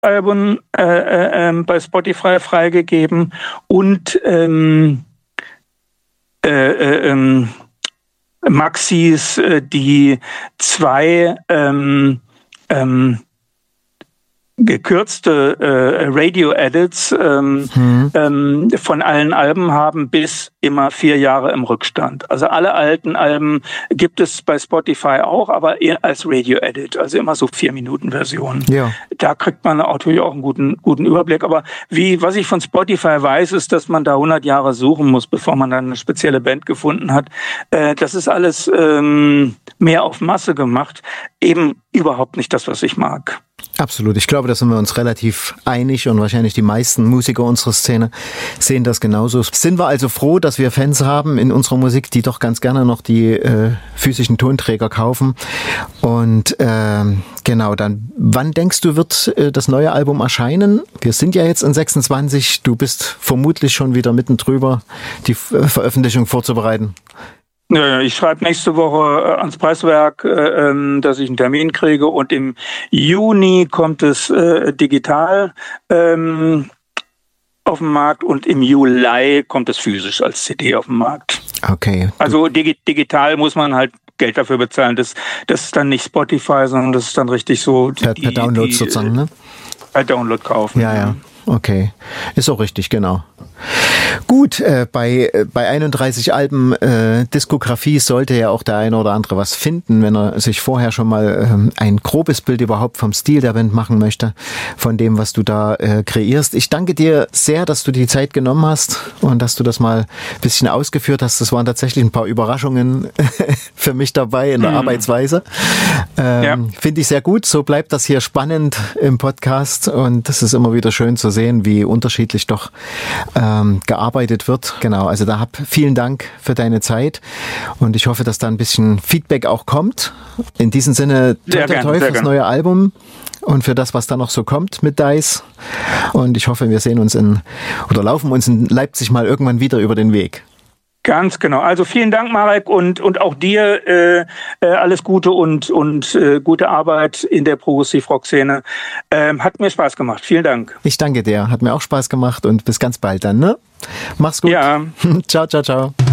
Album bei Spotify freigegeben und Maxis, die 2 gekürzte Radio-Edits von allen Alben haben, bis immer 4 Jahre im Rückstand. Also alle alten Alben gibt es bei Spotify auch, aber eher als Radio-Edit, also immer so 4-Minuten-Versionen. Ja. Da kriegt man natürlich auch einen guten Überblick. Aber was ich von Spotify weiß, ist, dass man da 100 Jahre suchen muss, bevor man dann eine spezielle Band gefunden hat. Das ist alles mehr auf Masse gemacht. Eben überhaupt nicht das, was ich mag. Absolut. Ich glaube, da sind wir uns relativ einig und wahrscheinlich die meisten Musiker unserer Szene sehen das genauso. Sind wir also froh, dass wir Fans haben in unserer Musik, die doch ganz gerne noch die physischen Tonträger kaufen. Und genau, dann, wann denkst du, wird das neue Album erscheinen? Wir sind ja jetzt in 26, du bist vermutlich schon wieder mitten drüber, die Veröffentlichung vorzubereiten. Ja, ich schreibe nächste Woche ans Presswerk, dass ich einen Termin kriege, und im Juni kommt es digital auf den Markt und im Juli kommt es physisch als CD auf den Markt. Okay. Also digital muss man halt Geld dafür bezahlen. Das ist dann nicht Spotify, sondern das ist dann richtig so per Download sozusagen, ne? Per Download kaufen. Ja. Okay, ist auch richtig, genau. Gut, bei 31 Alben Diskografie sollte ja auch der eine oder andere was finden, wenn er sich vorher schon mal ein grobes Bild überhaupt vom Stil der Band machen möchte, von dem, was du da kreierst. Ich danke dir sehr, dass du die Zeit genommen hast und dass du das mal ein bisschen ausgeführt hast. Das waren tatsächlich ein paar Überraschungen für mich dabei in der Arbeitsweise. Finde ich sehr gut. So bleibt das hier spannend im Podcast und das ist immer wieder schön zu sehen, wie unterschiedlich doch gearbeitet wird. Genau, also vielen Dank für deine Zeit und ich hoffe, dass da ein bisschen Feedback auch kommt. In diesem Sinne, toi toi toi fürs neue Album und für das, was da noch so kommt mit Dice. Und ich hoffe, wir sehen uns laufen uns in Leipzig mal irgendwann wieder über den Weg. Ganz genau. Also vielen Dank, Marek, und auch dir alles Gute und gute Arbeit in der Progressiv-Rock-Szene. Hat mir Spaß gemacht. Vielen Dank. Ich danke dir. Hat mir auch Spaß gemacht und bis ganz bald dann, ne? Mach's gut. Ja. Ciao, ciao, ciao.